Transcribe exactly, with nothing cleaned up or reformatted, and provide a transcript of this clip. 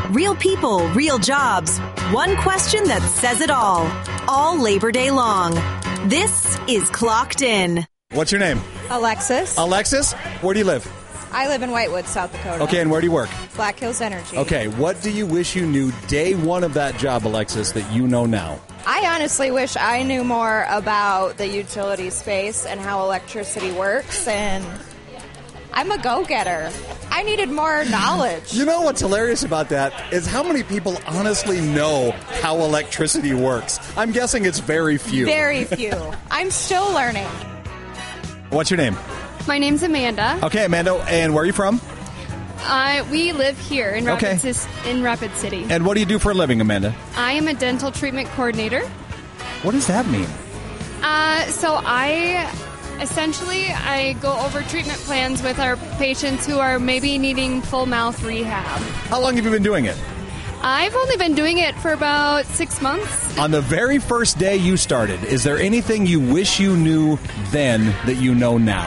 Real people, real jobs. One question that says it all. All Labor Day long. This is Clocked In. What's your name? Alexis. Alexis? Where do you live? I live in Whitewood, South Dakota. Okay, and where do you work? Black Hills Energy. Okay, what do you wish you knew day one of that job, Alexis, that you know now? I honestly wish I knew more about the utility space and how electricity works, and I'm a go-getter. I needed more knowledge. You know what's hilarious about that is how many people honestly know how electricity works. I'm guessing it's very few. Very few. I'm still learning. What's your name? My name's Amanda. Okay, Amanda, and where are you from? Uh, we live here in Rapid, Okay. Cis- in Rapid City. And what do you do for a living, Amanda? I am a dental treatment coordinator. What does that mean? Uh, so I essentially I go over treatment plans with our patients who are maybe needing full mouth rehab. How long have you been doing it? I've only been doing it for about six months. On the very first day you started, is there anything you wish you knew then that you know now?